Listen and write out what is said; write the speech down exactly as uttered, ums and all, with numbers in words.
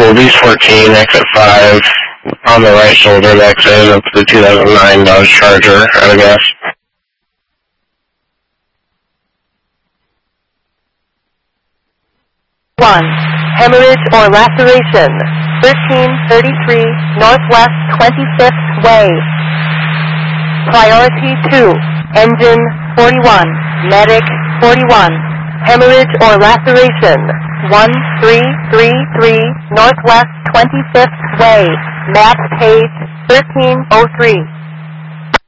Beast fourteen, exit five, on the right shoulder, exit of the two thousand nine Dodge Charger, out of gas. one. Hemorrhage or laceration. thirteen thirty-three Northwest twenty-fifth Way. Priority two. Engine forty-one. Medic forty-one. Hemorrhage or laceration. one three three three Northwest twenty-fifth Way. Map page thirteen oh three.